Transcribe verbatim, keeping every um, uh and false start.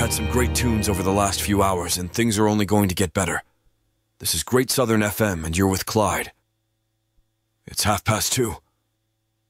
had some great tunes over the last few hours, and things are only going to get better. This is Great Southern F M, and you're with Clyde. It's half past two.